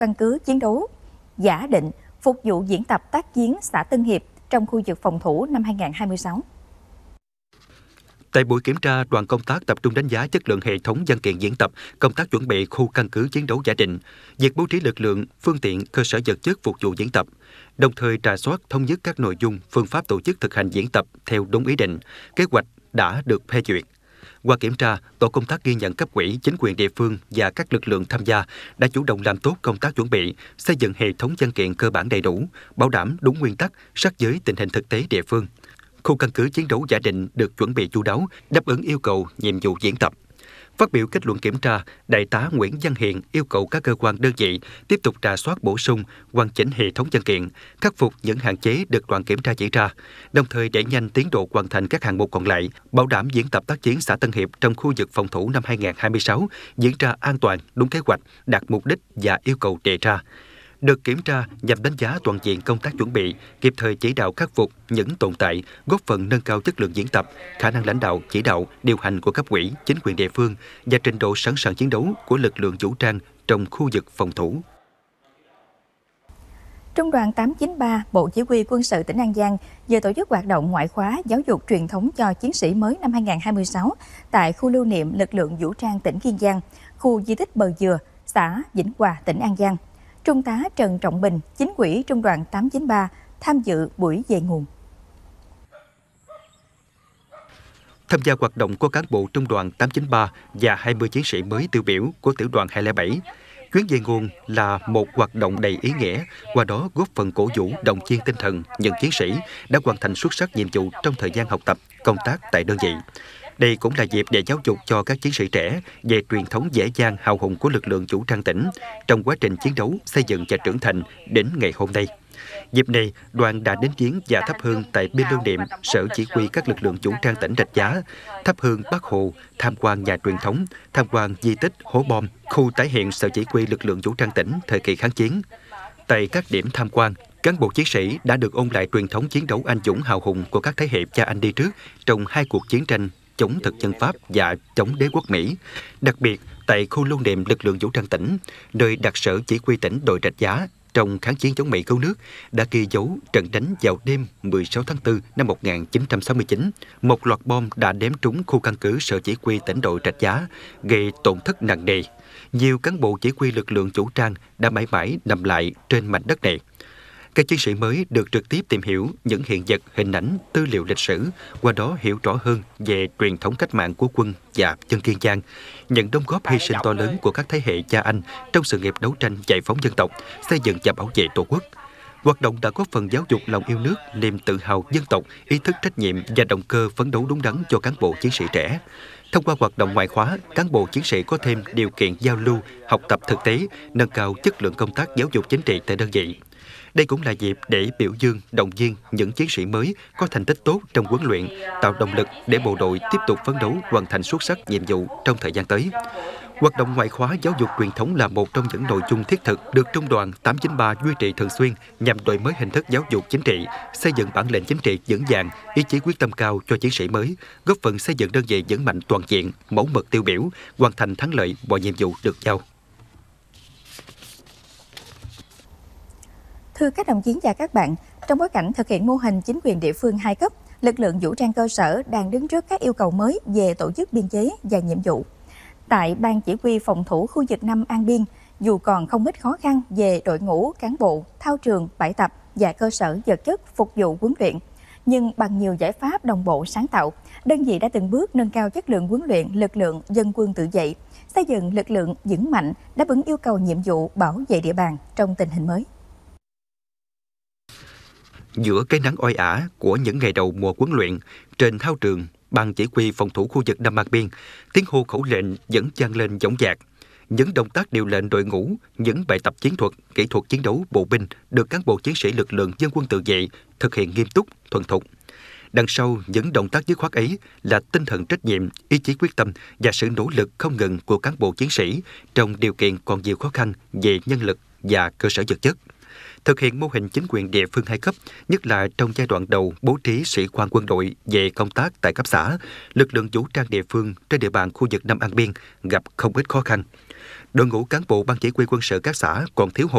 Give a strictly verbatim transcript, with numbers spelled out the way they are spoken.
căn cứ chiến đấu giả định phục vụ diễn tập tác chiến xã Tân Hiệp trong khu vực phòng thủ năm hai nghìn không trăm hai mươi sáu. Tại buổi kiểm tra, đoàn công tác tập trung đánh giá chất lượng hệ thống văn kiện diễn tập, công tác chuẩn bị khu căn cứ chiến đấu giả định, việc bố trí lực lượng, phương tiện, cơ sở vật chất phục vụ diễn tập, đồng thời rà soát thống nhất các nội dung, phương pháp tổ chức thực hành diễn tập theo đúng ý định, kế hoạch đã được phê duyệt. Qua kiểm tra, tổ công tác ghi nhận cấp ủy, chính quyền địa phương và các lực lượng tham gia đã chủ động làm tốt công tác chuẩn bị, xây dựng hệ thống văn kiện cơ bản đầy đủ, bảo đảm đúng nguyên tắc, sát với tình hình thực tế địa phương. Khu căn cứ chiến đấu giả định được chuẩn bị chu đáo, đáp ứng yêu cầu nhiệm vụ diễn tập. Phát biểu kết luận kiểm tra, Đại tá Nguyễn Văn Hiền yêu cầu các cơ quan đơn vị tiếp tục rà soát bổ sung, hoàn chỉnh hệ thống văn kiện, khắc phục những hạn chế được đoàn kiểm tra chỉ ra, đồng thời đẩy nhanh tiến độ hoàn thành các hạng mục còn lại, bảo đảm diễn tập tác chiến xã Tân Hiệp trong khu vực phòng thủ năm hai nghìn không trăm hai mươi sáu diễn ra an toàn, đúng kế hoạch, đạt mục đích và yêu cầu đề ra. Đợt kiểm tra nhằm đánh giá toàn diện công tác chuẩn bị, kịp thời chỉ đạo khắc phục những tồn tại, góp phần nâng cao chất lượng diễn tập, khả năng lãnh đạo, chỉ đạo, điều hành của cấp ủy, chính quyền địa phương và trình độ sẵn sàng chiến đấu của lực lượng vũ trang trong khu vực phòng thủ. Trung đoàn tám chín ba, Bộ Chỉ huy Quân sự tỉnh An Giang vừa tổ chức hoạt động ngoại khóa giáo dục truyền thống cho chiến sĩ mới năm hai nghìn không trăm hai mươi sáu tại khu lưu niệm lực lượng vũ trang tỉnh Kiên Giang, khu di tích Bờ Dừa, xã Vĩnh Hòa, tỉnh An Giang. Trung tá Trần Trọng Bình, Chính ủy Trung đoàn tám chín ba tham dự buổi về nguồn. Tham gia hoạt động có cán bộ Trung đoàn tám chín ba và hai mươi chiến sĩ mới tiêu biểu của tiểu đoàn hai không bảy. Chuyến về nguồn là một hoạt động đầy ý nghĩa, qua đó góp phần cổ vũ, động viên tinh thần những chiến sĩ đã hoàn thành xuất sắc nhiệm vụ trong thời gian học tập, công tác tại đơn vị. Đây cũng là dịp để giáo dục cho các chiến sĩ trẻ về truyền thống dễ dàng hào hùng của lực lượng vũ trang tỉnh trong quá trình chiến đấu, xây dựng và trưởng thành đến ngày hôm nay. Dịp này, đoàn đã đến viếng và thắp hương tại bia lưu niệm Sở Chỉ huy các lực lượng vũ trang tỉnh Rạch Giá, thắp hương Bác Hồ, tham quan nhà truyền thống, tham quan di tích Hố Bom, khu tái hiện Sở Chỉ huy lực lượng vũ trang tỉnh thời kỳ kháng chiến. Tại các điểm tham quan, cán bộ chiến sĩ đã được ôn lại truyền thống chiến đấu anh dũng hào hùng của các thế hệ cha anh đi trước trong hai cuộc chiến tranh chống thực dân Pháp và chống đế quốc Mỹ. Đặc biệt, tại khu lưu niệm lực lượng vũ trang tỉnh, nơi đặc sở chỉ huy tỉnh đội Rạch Giá trong kháng chiến chống Mỹ cứu nước đã ghi dấu trận đánh vào đêm mười sáu tháng tư năm một nghìn chín trăm sáu mươi chín. Một loạt bom đã đếm trúng khu căn cứ sở chỉ huy tỉnh đội Rạch Giá, gây tổn thất nặng nề. Nhiều cán bộ chỉ huy lực lượng vũ trang đã mãi mãi nằm lại trên mảnh đất này. Các chiến sĩ mới được trực tiếp tìm hiểu những hiện vật, hình ảnh, tư liệu lịch sử, qua đó hiểu rõ hơn về truyền thống cách mạng của quân và dân Kiên Giang, những đóng góp hy sinh to lớn của các thế hệ cha anh trong sự nghiệp đấu tranh giải phóng dân tộc, xây dựng và bảo vệ Tổ quốc. Hoạt động đã góp phần giáo dục lòng yêu nước, niềm tự hào dân tộc, ý thức trách nhiệm và động cơ phấn đấu đúng đắn cho cán bộ chiến sĩ trẻ. Thông qua hoạt động ngoại khóa, cán bộ chiến sĩ có thêm điều kiện giao lưu, học tập thực tế, nâng cao chất lượng công tác giáo dục chính trị tại đơn vị. Đây cũng là dịp để biểu dương, động viên những chiến sĩ mới có thành tích tốt trong huấn luyện, tạo động lực để bộ đội tiếp tục phấn đấu hoàn thành xuất sắc nhiệm vụ trong thời gian tới. Hoạt động ngoại khóa giáo dục truyền thống là một trong những nội dung thiết thực được Trung đoàn tám chín ba duy trì thường xuyên nhằm đổi mới hình thức giáo dục chính trị, xây dựng bản lĩnh chính trị vững vàng, ý chí quyết tâm cao cho chiến sĩ mới, góp phần xây dựng đơn vị vững mạnh toàn diện, mẫu mực tiêu biểu, hoàn thành thắng lợi mọi nhiệm vụ được giao. Thưa các đồng chí và các bạn, trong bối cảnh thực hiện mô hình chính quyền địa phương hai cấp, lực lượng vũ trang cơ sở đang đứng trước các yêu cầu mới về tổ chức biên chế và nhiệm vụ. Tại Ban Chỉ huy phòng thủ khu vực năm An Biên, dù còn không ít khó khăn về đội ngũ cán bộ, thao trường, bãi tập và cơ sở vật chất phục vụ huấn luyện, nhưng bằng nhiều giải pháp đồng bộ sáng tạo, đơn vị đã từng bước nâng cao chất lượng huấn luyện lực lượng dân quân tự vệ, xây dựng lực lượng vững mạnh, đáp ứng yêu cầu nhiệm vụ bảo vệ địa bàn trong tình hình mới. Giữa cái nắng oi ả của những ngày đầu mùa huấn luyện, trên thao trường, Ban Chỉ huy phòng thủ khu vực Nam An Biên, tiếng hô khẩu lệnh vẫn vang lên dõng dạc. Những động tác điều lệnh đội ngũ, những bài tập chiến thuật, kỹ thuật chiến đấu bộ binh được cán bộ chiến sĩ lực lượng dân quân tự vệ thực hiện nghiêm túc, thuần thục. Đằng sau những động tác dứt khoát ấy là tinh thần trách nhiệm, ý chí quyết tâm và sự nỗ lực không ngừng của cán bộ chiến sĩ trong điều kiện còn nhiều khó khăn về nhân lực và cơ sở vật chất. Thực hiện mô hình chính quyền địa phương hai cấp, nhất là trong giai đoạn đầu bố trí sĩ quan quân đội về công tác tại cấp xã, lực lượng vũ trang địa phương trên địa bàn khu vực Nam An Biên gặp không ít khó khăn. Đội ngũ cán bộ Ban Chỉ huy quân sự các xã còn thiếu hụt